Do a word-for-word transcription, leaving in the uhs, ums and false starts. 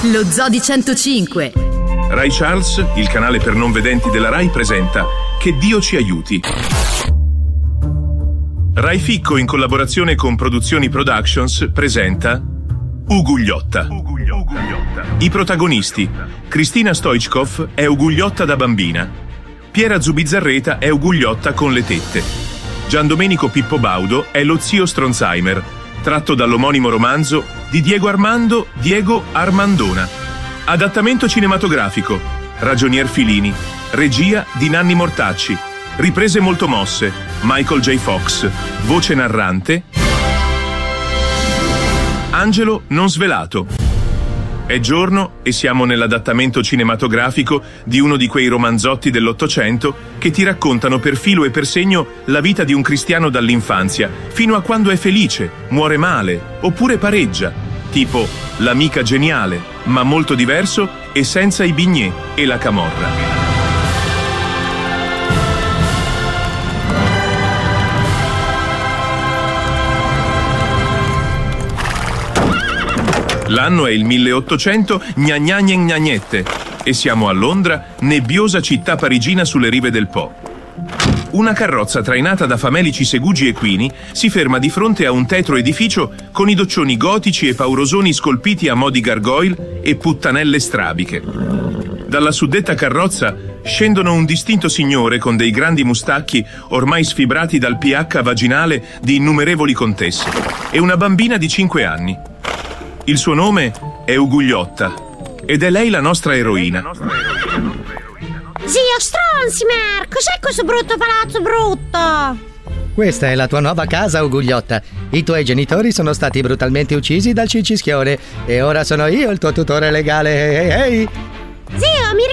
Lo Zoo di centocinque. Rai Charles, il canale per non vedenti della Rai, presenta Che Dio ci aiuti. Rai Ficco, in collaborazione con Produzioni Productions, presenta Ugugliotta. I protagonisti: Cristina Stoichkov è Ugugliotta da bambina, Piera Zubizzarreta è Ugugliotta con le tette, Giandomenico Pippo Baudo è lo zio Stronzheimer, tratto dall'omonimo romanzo di Diego Armando Diego Armandona. Adattamento cinematografico: Ragionier Filini, regia di Nanni Mortacci, riprese molto mosse, Michael J. Fox, voce narrante Angelo non svelato. È giorno e siamo nell'adattamento cinematografico di uno di quei romanzotti dell'Ottocento che ti raccontano per filo e per segno la vita di un cristiano dall'infanzia fino a quando è felice, muore male oppure pareggia, tipo L'amica geniale, ma molto diverso e senza i bignè e la camorra. L'anno è il milleottocento gnagne gnagnette e siamo a Londra, nebbiosa città parigina sulle rive del Po. Una carrozza trainata da famelici segugi equini si ferma di fronte a un tetro edificio con i doccioni gotici e paurosoni scolpiti a mo' di gargoyle e puttanelle strabiche. Dalla suddetta carrozza scendono un distinto signore con dei grandi mustacchi ormai sfibrati dal pH vaginale di innumerevoli contesse e una bambina di cinque anni. Il suo nome è Ugugliotta ed è lei la nostra eroina. Zio Stronzimer, cos'è questo brutto palazzo brutto? Questa è la tua nuova casa, Ugugliotta. I tuoi genitori sono stati brutalmente uccisi dal Cincischione e ora sono io il tuo tutore legale. Ehi, ehi. Zio, mi